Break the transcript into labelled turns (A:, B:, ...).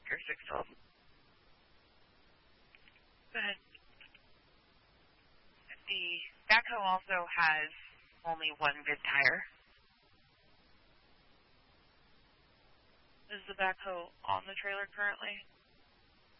A: Oscar 612. Go ahead. The backhoe also has only one good tire. Is the backhoe on the trailer currently?